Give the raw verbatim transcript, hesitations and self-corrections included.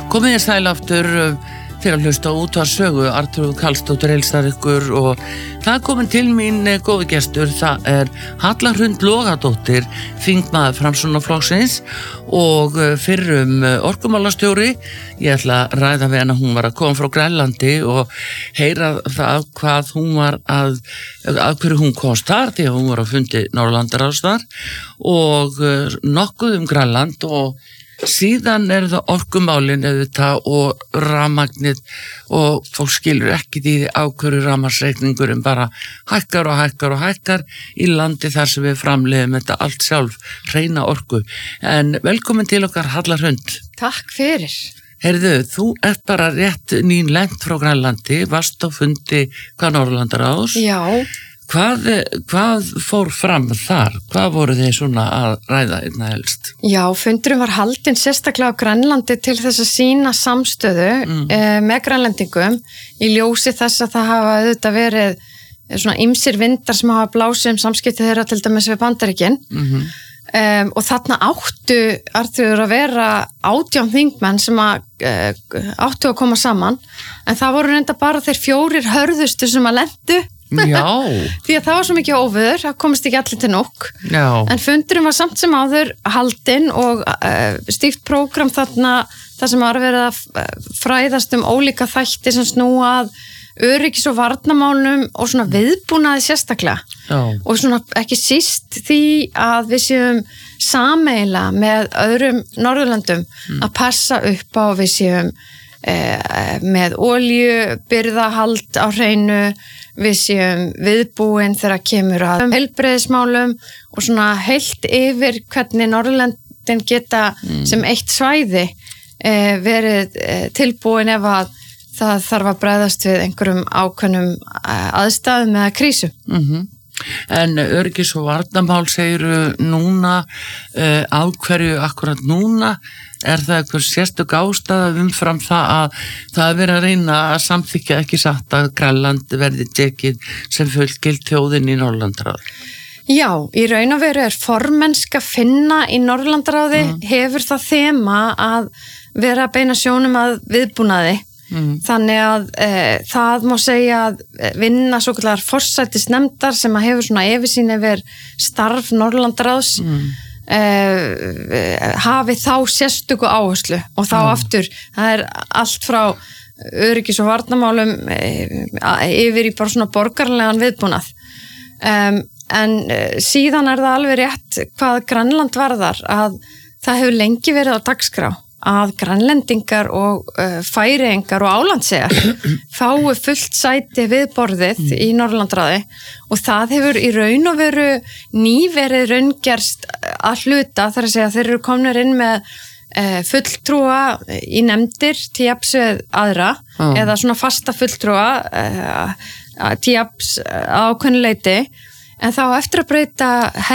Komið þér sæl aftur fyrir að hlusta á útvarpssögu. Arnþrúður Karlsdóttir heilsar ykkur og það er komin til mín góði gestur. Það er Halla Hrund Logadóttir, þingmaður Framsóknarflokksins og fyrrum orkumálastjóri. Ég ætla að ræða við hana, hún var að koma frá Grænlandi og heyra það hvað hún var að, að hverju hún komst þar, því að hún var að fundi Norðurlandaráðs þar og nokkuð um Grænland og síðan er það orkumálin auðvitað og rafmagnið og fólk skilur ekki því á hverju rafmagnsreikningurinn bara hækkar og hækkar og hækkar í landi þar sem við framleiðum þetta allt sjálf, hreina orku. En velkomin til okkar Halla Hrund. Takk fyrir. Heyrðu, þú ert bara rétt nýlent frá Grænlandi, varst á fundi hvað Norðurlandaráðs. Já. Hvað, hvað fór fram þar? Hvað voru þið svona að ræða einna helst? Já, fundurinn var haldinn sérstaklega á Grænlandi til þess að sýna samstöðu mm. eh, með grænlendingum í ljósi þess að það hafa auðvitað verið svona ýmsir vindar sem hafa blásið um samskipti þeirra til dæmis við Bandaríkin mm-hmm. um, og þarna áttu Arnþrúður að vera átján þingmenn sem að, uh, áttu að koma saman en það voru reynda bara þeir fjórir hörðustu sem að lendu. Já. Því að það var svo mikið óveður, það komist ekki allir til nokk. Já. En fundurinn var samt sem áður haldinn og uh, stíft prógram þarna þar sem var verið að fræðast um ólíka þætti sem snúa að öryggis- og varnarmálum og svona viðbúnaði sérstaklega. Já. Og svona ekki síst því að við séum sameiginlega með öðrum Norðurlöndum mm. að passa upp á við séum uh, með olíu, birgðahald á hreinu, við séum viðbúin þegar kemur að heilbrigðismálum og svona heilt yfir hvernig Norðurlöndin geta mm. sem eitt svæði eh, verið eh, tilbúin ef að það þarf að bregðast við einhverjum ákveðnum aðstæðum eða krísu. Mm-hmm. En öryggis- og varnarmál segiru núna, uh, á hverju akkurat núna, er það eitthvað sérstök ástæða umfram það að það er verið að reyna að samþykkja ekki satt að Grænland verði tekið sem fullgild þjóðin í Norðurlandaráði? Já, í raun og veru er formennska finna í Norðurlandaráði mm. hefur það þema að vera að beina sjónum að viðbúnaði. Mm. Þannig að e, það má segja að vinna svo kallar forsætisnefndar sem að hefur svona yfirsýn yfir starf Norðurlandaráðs mm. e, hafi þá sérstöku áherslu og þá mm. aftur, það er allt frá öryggis- og varnarmálum e, yfir í bara svona borgaralegan viðbúnað um, en e, síðan er það alveg rétt hvað Grænland varðar að það hefur lengi verið á dagskrá að grænlendingar og uh, færeyingar og álandseyjar fái fullt sæti við borðið mm. í Norðurlandaráði og það hefur í raun og veru nýverið raungerst að hluta þar að segja að þeir eru komnir inn með uh, fulltrúa í nefndir til jafns við aðra mm. eða svona fasta fulltrúa uh, til jafns ákveðnu leyti en þá eftir að breyta